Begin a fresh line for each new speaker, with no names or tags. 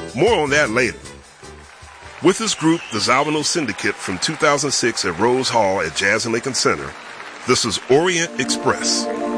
More on that later. With his group, the Zalvano Syndicate, from 2006 at Rose Hall at Jazz and Lincoln Center, this is Orient Express.